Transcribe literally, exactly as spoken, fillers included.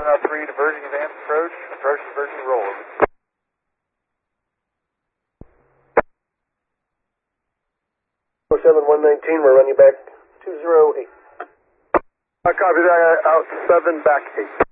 Uh, three, diverging advance approach, approach diverging roll. oh seven one nineteen, we're running back two zero eight. Uh, copy that, out seven, back eight.